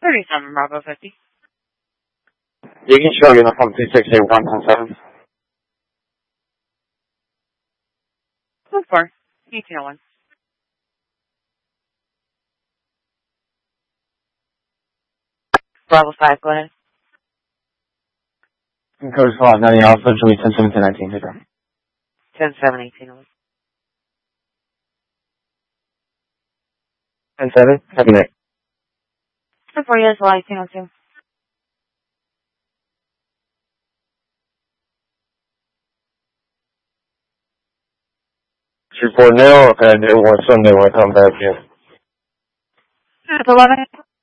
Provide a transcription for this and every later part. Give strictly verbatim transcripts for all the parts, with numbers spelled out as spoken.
thirty-seven Bravo fifty. You can show uniform two six eight one one seven. One four. eighteen oh one. Bravo five, go ahead. Code five ninety Alpha, Julie ten seven ten nineteen. Hit them. ten seven eighteen oh one. ten seven. Happy night. One four, yes, well, eighteen oh two. Three four nil. Okay, I did one Sunday when I come back here. That's eleven.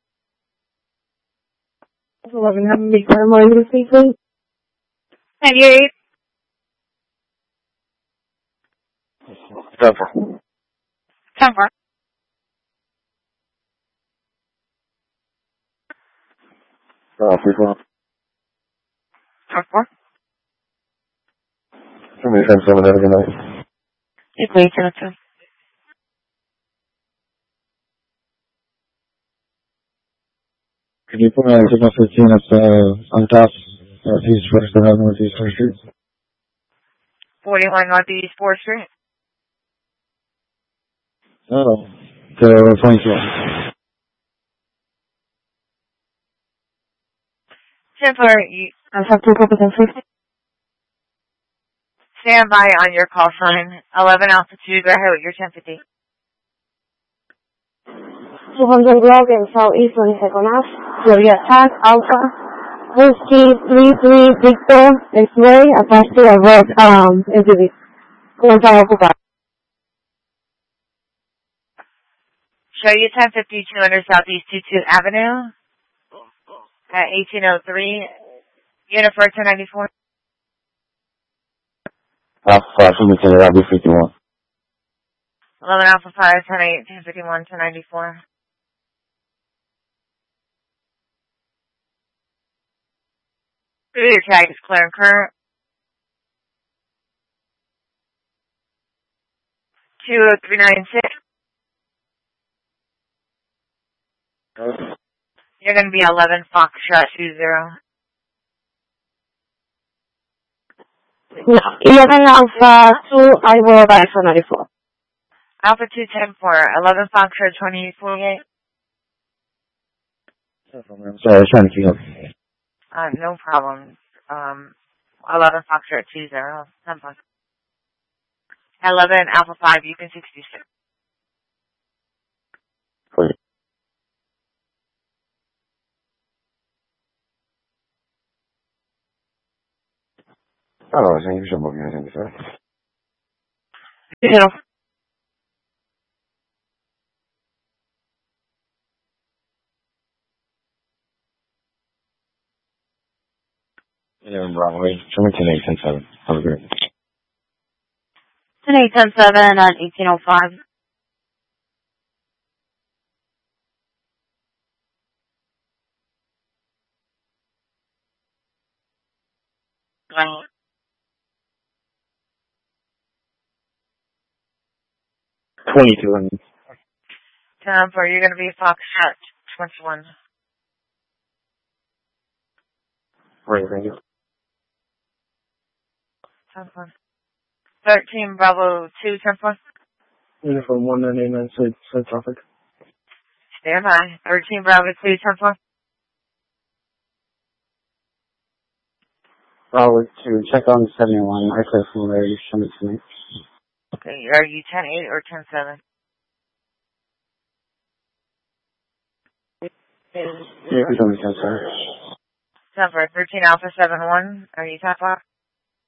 That's eleven. Have a big time on this weekend. ninety-eight. ten four. ten four. Oh, three four. ten four. Show me ten seven. Have a good night. It's eighteen oh two. Could you put me on signal fifteen up uh, on top, northeast first and northeast first street? forty-one Northeast fourth Street. Oh, to twenty-two. ten four, you I have two copies of fifty. stand by on your call sign. eleven altitude, go ahead with your ten fifty. two hundred block in southeast twenty-second Ave. Florida Attack, Alpha. Whiskey three three Victor X-Ray attached to a red um, S U V. Comenzamos a ocupar. Show you ten fifty, two hundred Southeast twenty-second Avenue at eighteen oh three. Unit for ten ninety-four. Alpha five, show me ten, that'll be fifty-one. eleven Alpha five, ten eight, ten fifty-one, ten ninety-four. Your tag is clear and current. two oh three nine six. You're going to be eleven Foxtrot two zero. No, eleven Alpha two, I will buy for ninety-four. Alpha two ten four, eleven Foxtrot twenty forty-eight. I'm sorry, I was trying to figure out. Uh, no problem. Um, eleven Foxtrot two zero. ten plus. eleven Alpha five, you can sixty-six. Please. I don't know, I think you should move your hand, sir. You know. Yeah, I'm wrong. Wait, show me ten eight, ten seven. Have a great day. ten eight, ten seven at eighteen oh five. Right. twenty-two, I mean. ten four, you're going to be Foxtrot twenty-one. Great, thank you. ten four. thirteen Bravo two, ten four. Uniform one nine eight nine, side, side traffic. Stand by. thirteen Bravo two, ten four. Bravo two, check on seventy-one, I clear from there, you show me to me. Okay, are you ten eight or ten seven? Yeah, you show me ten seven. ten four, thirteen Alpha seven one, are you ten four?